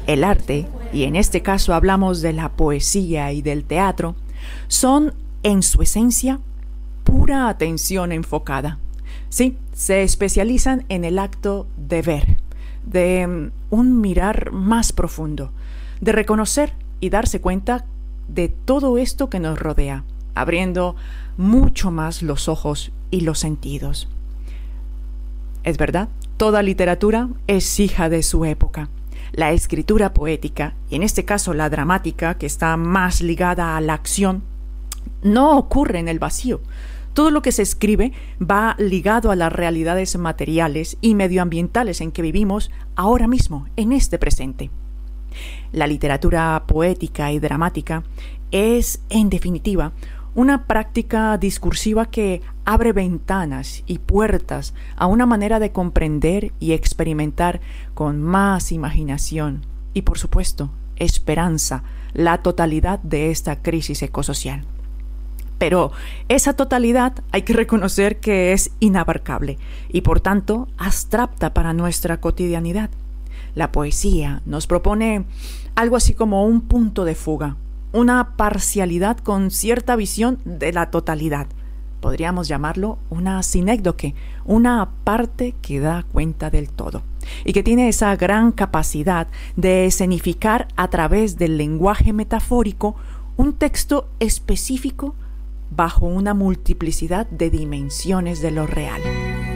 El arte, y en este caso hablamos de la poesía y del teatro, son en su esencia pura atención enfocada. Sí, se especializan en el acto de ver, de un mirar más profundo, de reconocer y darse cuenta de todo esto que nos rodea, abriendo mucho más los ojos y los sentidos. Es verdad, toda literatura es hija de su época. La escritura poética, y en este caso la dramática, que está más ligada a la acción, no ocurre en el vacío. Todo lo que se escribe va ligado a las realidades materiales y medioambientales en que vivimos ahora mismo, en este presente. La literatura poética y dramática es, en definitiva, una práctica discursiva que abre ventanas y puertas a una manera de comprender y experimentar con más imaginación y, por supuesto, esperanza la totalidad de esta crisis ecosocial. Pero esa totalidad hay que reconocer que es inabarcable y, por tanto, abstracta para nuestra cotidianidad. La poesía nos propone algo así como un punto de fuga, una parcialidad con cierta visión de la totalidad. Podríamos llamarlo una sinécdoque, una parte que da cuenta del todo y que tiene esa gran capacidad de escenificar a través del lenguaje metafórico un texto específico bajo una multiplicidad de dimensiones de lo real.